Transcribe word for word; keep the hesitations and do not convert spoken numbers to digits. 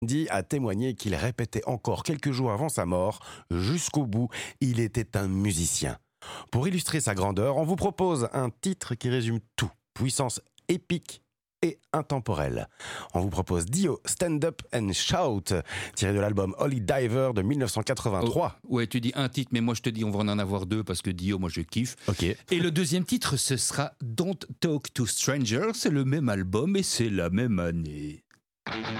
Andy a témoigné qu'il répétait encore quelques jours avant sa mort, jusqu'au bout, il était un musicien. Pour illustrer sa grandeur, on vous propose un titre qui résume tout, puissance épique et intemporelle. On vous propose Dio, Stand Up and Shout, tiré de l'album Holy Diver de dix-neuf cent quatre-vingt-trois. Oh, ouais, tu dis un titre, mais moi je te dis on va en avoir deux parce que Dio, moi je kiffe. Ok. Et le deuxième titre, ce sera Don't Talk to Strangers, c'est le même album et c'est la même année.